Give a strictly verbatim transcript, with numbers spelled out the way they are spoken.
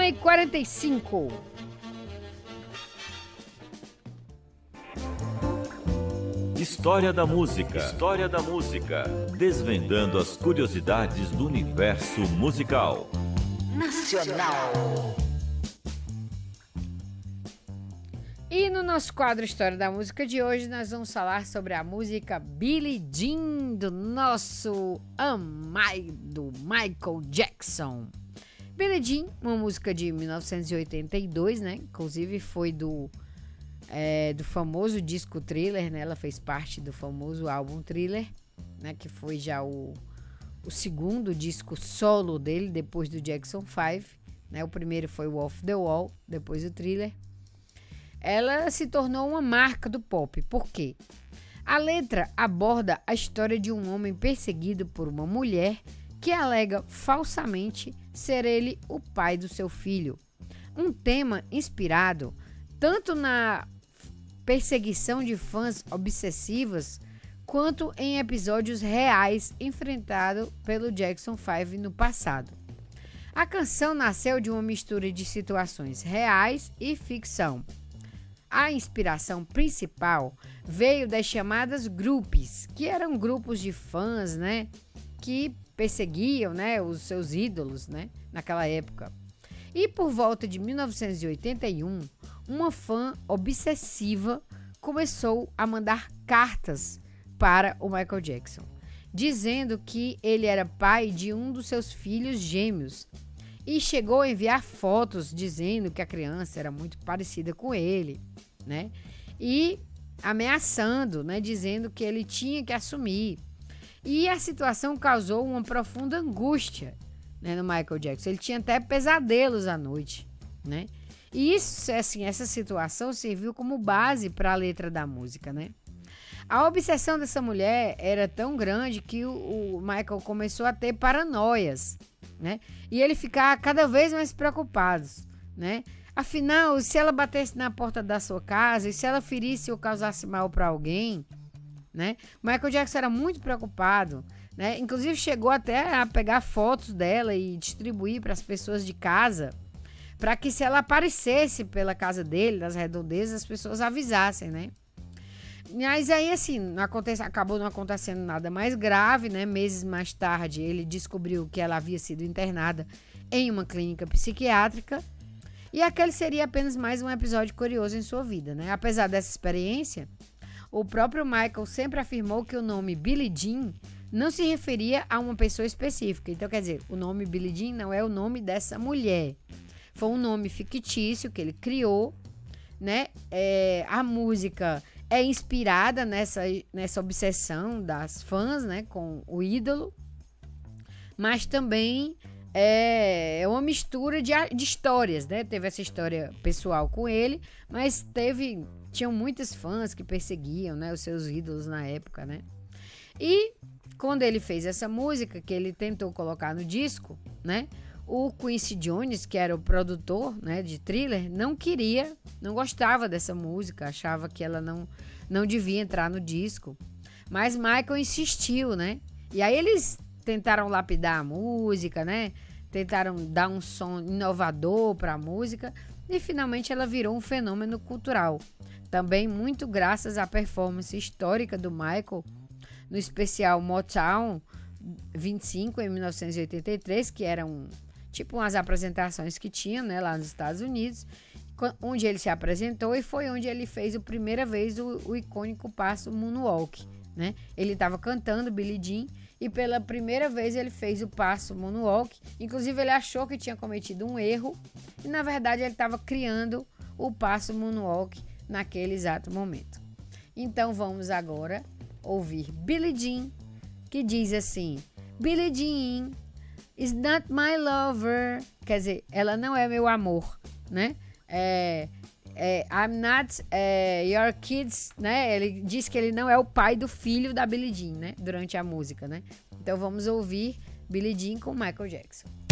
uma e quarenta e cinco. História da música. História da música. Desvendando as curiosidades do universo musical. Nacional. E no nosso quadro História da Música de hoje, nós vamos falar sobre a música Billie Jean, do nosso amado Michael Jackson. Billie Jean, uma música de mil novecentos e oitenta e dois, né? Inclusive foi do, é, do famoso disco Thriller, né? Ela fez parte do famoso álbum Thriller, né? Que foi já o, o segundo disco solo dele, depois do Jackson five, né? O primeiro foi o Off the Wall, depois o Thriller. Ela se tornou uma marca do pop. Por quê? A letra aborda a história de um homem perseguido por uma mulher que alega falsamente ser ele o pai do seu filho. Um tema inspirado tanto na perseguição de fãs obsessivas quanto em episódios reais enfrentados pelo Jackson five no passado. A canção nasceu de uma mistura de situações reais e ficção. A inspiração principal veio das chamadas groupies, que eram grupos de fãs, né, que perseguiam, né, os seus ídolos, né, naquela época. E por volta de mil novecentos e oitenta e um, uma fã obsessiva começou a mandar cartas para o Michael Jackson, dizendo que ele era pai de um dos seus filhos gêmeos. E chegou a enviar fotos dizendo que a criança era muito parecida com ele, né? E ameaçando, né? Dizendo que ele tinha que assumir. E a situação causou uma profunda angústia, né, no Michael Jackson. Ele tinha até pesadelos à noite, né? E isso, assim, essa situação serviu como base para a letra da música, né? A obsessão dessa mulher era tão grande que o, o Michael começou a ter paranoias, né? E ele ficar cada vez mais preocupado, né? Afinal, se ela batesse na porta da sua casa e se ela ferisse ou causasse mal para alguém, né? Michael Jackson era muito preocupado, né? Inclusive chegou até a pegar fotos dela e distribuir para as pessoas de casa, para que se ela aparecesse pela casa dele, nas redondezas, as pessoas avisassem, né? Mas aí, assim, não acontece, acabou não acontecendo nada mais grave, né? Meses mais tarde, ele descobriu que ela havia sido internada em uma clínica psiquiátrica. E aquele seria apenas mais um episódio curioso em sua vida, né? Apesar dessa experiência, o próprio Michael sempre afirmou que o nome Billie Jean não se referia a uma pessoa específica. Então, quer dizer, o nome Billie Jean não é o nome dessa mulher. Foi um nome fictício que ele criou, né? É, a música é inspirada nessa, nessa obsessão das fãs, né, com o ídolo, mas também é, é uma mistura de, de histórias, né? Teve essa história pessoal com ele, mas teve, tinham muitos fãs que perseguiam, né, os seus ídolos na época, né? E quando ele fez essa música, que ele tentou colocar no disco, né, o Quincy Jones, que era o produtor, né, de Thriller, não queria, não gostava dessa música, achava que ela não, não devia entrar no disco. Mas Michael insistiu, né? E aí eles tentaram lapidar a música, né? Tentaram dar um som inovador para a música e finalmente ela virou um fenômeno cultural. Também muito graças à performance histórica do Michael no especial Motown vinte e cinco em mil novecentos e oitenta e três, que era um tipo umas apresentações que tinha, né, lá nos Estados Unidos, onde ele se apresentou e foi onde ele fez a primeira vez o, o icônico passo Moonwalk, né? Ele estava cantando Billie Jean e pela primeira vez ele fez o passo Moonwalk. Inclusive ele achou que tinha cometido um erro e na verdade ele estava criando o passo Moonwalk naquele exato momento. Então vamos agora ouvir Billie Jean, que diz assim: Billie Jean is not my lover. Quer dizer, ela não é meu amor, né? É, é, I'm not é, your kids, né? Ele diz que ele não é o pai do filho da Billie Jean, né? Durante a música, né? Então vamos ouvir Billie Jean com Michael Jackson.